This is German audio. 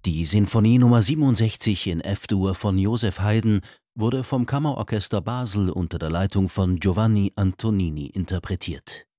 Die Sinfonie Nummer 67 in F-Dur von Joseph Haydn wurde vom Kammerorchester Basel unter der Leitung von Giovanni Antonini interpretiert